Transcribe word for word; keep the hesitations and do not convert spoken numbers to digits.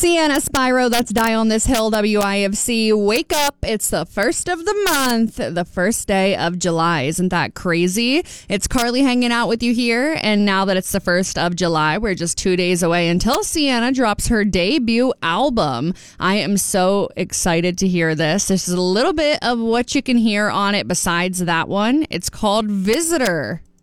Sienna Spyro, that's Die on This Hill, W I F C. Wake up. It's the first of the month, the first day of July. Isn't that crazy? It's Carly hanging out with you here. And now that it's the first of July, we're just two days away until Sienna drops her debut album. I am so excited to hear this. This is a little bit of what you can hear on it besides that one. It's called Visitor.